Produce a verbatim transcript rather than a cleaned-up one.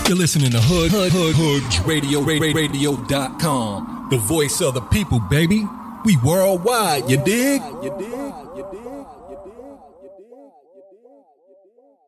You're listening to Hood Hood Hood Hood Radio Radio dot com. The voice of the people, baby. We worldwide, you dig? You dig? You dig? You dig? You dig?